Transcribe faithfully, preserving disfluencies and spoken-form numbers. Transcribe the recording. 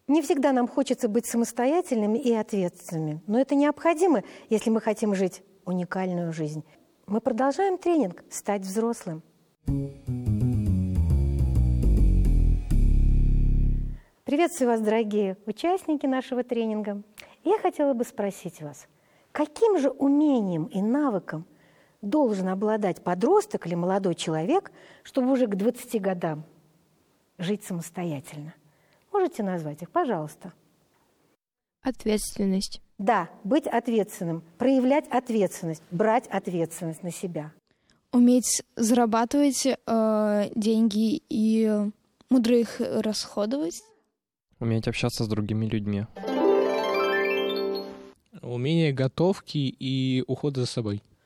Не всегда нам хочется быть самостоятельными и ответственными, но это необходимо, если мы хотим жить уникальную жизнь. Мы продолжаем тренинг «Стать взрослым». Приветствую вас, дорогие участники нашего тренинга. Я хотела бы спросить вас, каким же умением и навыком должен обладать подросток или молодой человек, чтобы уже к двадцати годам жить самостоятельно? Можете назвать их, пожалуйста? Ответственность. Да, быть ответственным, проявлять ответственность, брать ответственность на себя. Уметь зарабатывать э, деньги и мудро их расходовать. Уметь общаться с другими людьми. Умение готовки и ухода за собой.